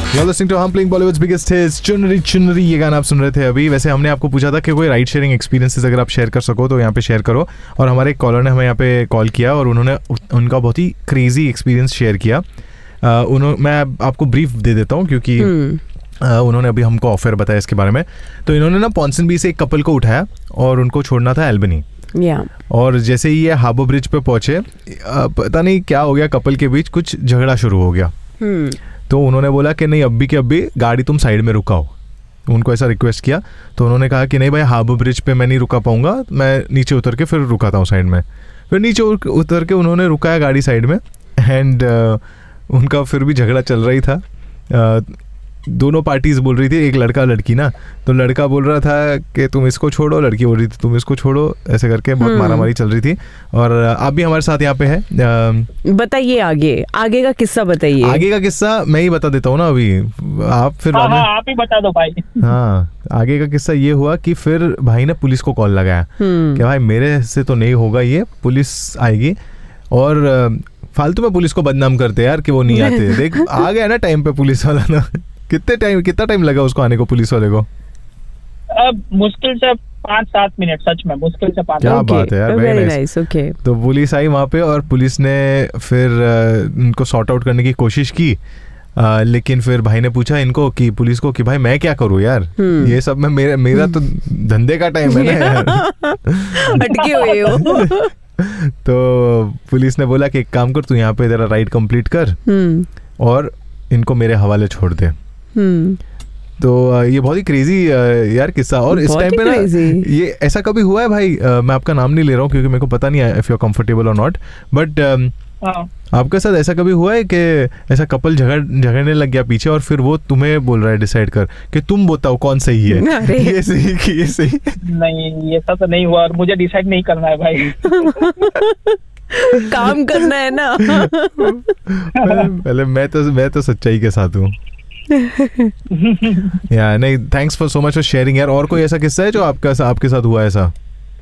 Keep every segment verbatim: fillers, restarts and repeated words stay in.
You're listening to हम playing Bollywoods biggest hits, चुनरी चुनरी ये गाना आप सुन रहे थे अभी। वैसे हमने आपको पूछा था कि कोई राइड शेयरिंग एक्सपीरियंसेस अगर आप शेयर कर सको तो यहाँ पे शेयर करो, और हमारे एक कॉलर ने हमें यहाँ पे कॉल किया और उन्होंने उनका बहुत ही क्रेजी एक्सपीरियंस शेयर किया। उन्होंने मैं आपको ब्रीफ दे देता हूँ क्योंकि uh, उन्होंने अभी हमको ऑफर बताया इसके बारे में। तो इन्होंने ना पॉन्सन बीच से एक कपल को उठाया और उनको छोड़ना था एल्बनी। Yeah. और जैसे ही ये हार्बर ब्रिज पे पहुंचे, पता नहीं क्या हो गया, कपल के बीच कुछ झगड़ा शुरू हो गया। hmm. तो उन्होंने बोला कि नहीं अभी के अभी गाड़ी तुम साइड में रुकाओ, उनको ऐसा रिक्वेस्ट किया। तो उन्होंने कहा कि नहीं भाई हार्बर ब्रिज पे मैं नहीं रुका पाऊंगा, मैं नीचे उतर के फिर रुकाता हूँ साइड में। फिर नीचे उतर के उन्होंने रुकाया गाड़ी साइड में, एंड uh, उनका फिर भी झगड़ा चल रही था। uh, दोनों पार्टीज बोल रही थी, एक लड़का लड़की ना, तो लड़का बोल रहा था कि तुम इसको छोड़ो, लड़की बोल रही थी तुम इसको छोड़ो, ऐसे करके बहुत मारामारी चल रही थी। और आप भी हमारे साथ यहाँ पे है, बताइए आगे आगे का किस्सा बताइए। आगे का किस्सा मैं ही बता देता हूँ ना अभी, आप फिर हाँ, हाँ, आप ही बता दो भाई। हाँ, आगे का किस्सा ये हुआ कि फिर भाई ने पुलिस को कॉल लगाया कि भाई मेरे से तो नहीं होगा, ये पुलिस आएगी। और फालतू में पुलिस को बदनाम करते यार कि वो नहीं आते। देख आ गया ना टाइम पे पुलिस वाला ना। कितने टाइम कितना टाइम लगा उसको आने को, पुलिस वाले को? अब मुश्किल से पाँच सात मिनट, सच में मुश्किल से पाँच। क्या okay, बात है यार, वेरी नाइस। ओके, तो पुलिस आई वहाँ पे और पुलिस ने फिर उनको सॉर्ट आउट करने की कोशिश की। आ, लेकिन फिर भाई ने पूछा इनको कि पुलिस को कि भाई मैं क्या करूँ यार, hmm. ये सब में मेरा मेरा तो धंधे का टाइम है ना यार। अटके हुए हो। तो पुलिस ने बोला कि एक काम कर, तू यहाँ पे तेरा राइड कंप्लीट कर hmm. और इनको मेरे हवाले छोड़ दे। Hmm. तो ये बहुत ही क्रेजी यार किस्सा। और इस टाइम पे ना ये ऐसा कभी हुआ है भाई, मैं आपका नाम नहीं ले रहा हूँ क्योंकि मेरे को पता नहीं है इफ यू आर कंफर्टेबल और नॉट, बट आपके साथ ऐसा कभी हुआ है कि ऐसा कपल झगड़ झगड़ने लग गया पीछे और फिर वो तुम्हें बोल रहा है डिसाइड कर कि तुम बताओ कौन सही है, ये सही कि ये सही? नहीं, ये सब तो नहीं हुआ और मुझे डिसाइड नहीं करना है भाई। काम करना है ना। पहले मैं तो मैं तो सच्चाई के साथ हूँ। या नहीं, thanks for so much for sharing यार। और कोई ऐसा किस्सा है जो आपका आपके साथ हुआ ऐसा?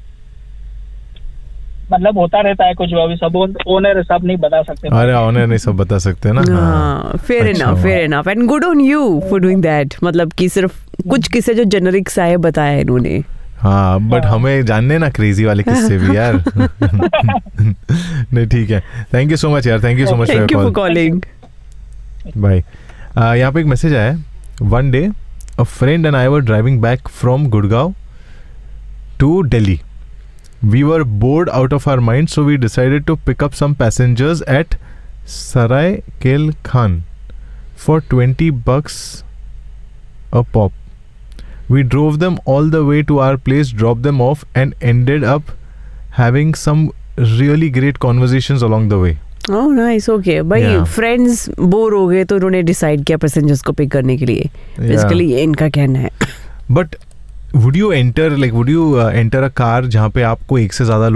मतलब होता रहता है कुछ, अभी सब ओनर सब नहीं बता सकते। अरे ओनर नहीं सब बता सकते ना। हाँ, fair enough, fair enough and good on you for doing that. मतलब कि सिर्फ कुछ किस्से जो जेनरिक सा है बताया इन्होंने। हाँ, बट हमें जानने ना क्रेजी वाले किस्से भी यार। नहीं ठीक है, थैंक यू सो मच यार, thank you so much thank you for calling. Bye. यहाँ पे एक मैसेज आया है, one day a friend and I were driving back from Gurgaon to Delhi. We were bored out of our minds, so we decided to pick up some passengers at Sarai Kel Khan for twenty bucks a pop. We drove them all the way to our place, dropped them off, and ended up having some really great conversations along the way. Oh nice, okay. भाई Yeah. friends bore हो गए तो उन्होंने decide किया passengers को pick करने के लिए। बेसिकली ये इनका कहना है। But would you enter like would you uh, enter a car जहाँ पे आपको एक से ज्यादा